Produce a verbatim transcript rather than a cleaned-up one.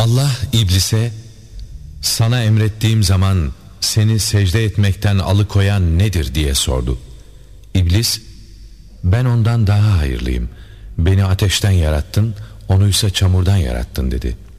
Allah iblise, sana emrettiğim zaman seni secde etmekten alıkoyan nedir diye sordu. İblis, ben ondan daha hayırlıyım. Beni ateşten yarattın, onu ise çamurdan yarattın dedi.